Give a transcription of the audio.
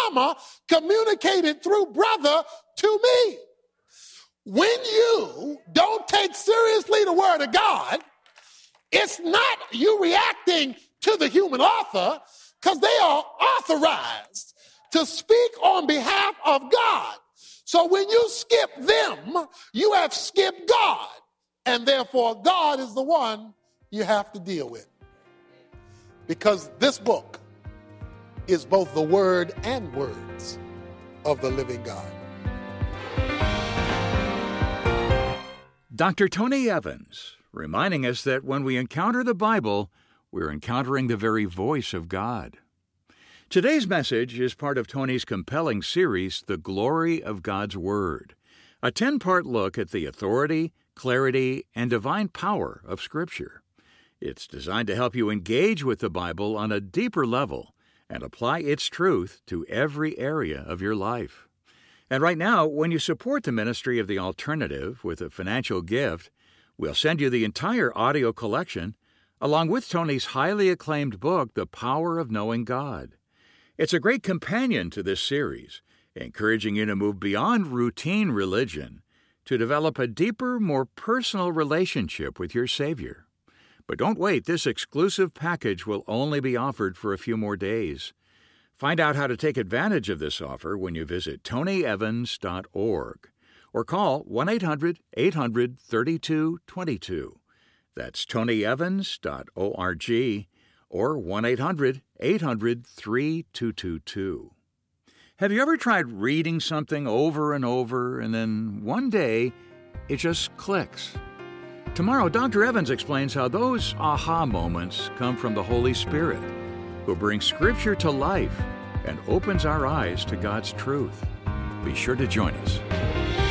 mama communicated through brother to me. When you don't take seriously the word of God, it's not you reacting to the human author, because they are authorized to speak on behalf of God. So when you skip them, you have skipped God, and therefore God is the one you have to deal with. Because this book is both the word and words of the living God. Dr. Tony Evans, reminding us that when we encounter the Bible, we're encountering the very voice of God. Today's message is part of Tony's compelling series, The Glory of God's Word, a 10-part look at the authority, clarity, and divine power of Scripture. It's designed to help you engage with the Bible on a deeper level and apply its truth to every area of your life. And right now, when you support the ministry of The Alternative with a financial gift, we'll send you the entire audio collection, along with Tony's highly acclaimed book, The Power of Knowing God. It's a great companion to this series, encouraging you to move beyond routine religion to develop a deeper, more personal relationship with your Savior. But don't wait, this exclusive package will only be offered for a few more days. Find out how to take advantage of this offer when you visit tonyevans.org or call 1-800-800-3222. That's tonyevans.org or 1-800-800-3222. Have you ever tried reading something over and over, and then one day it just clicks? Tomorrow, Dr. Evans explains how those aha moments come from the Holy Spirit, who brings Scripture to life and opens our eyes to God's truth. Be sure to join us.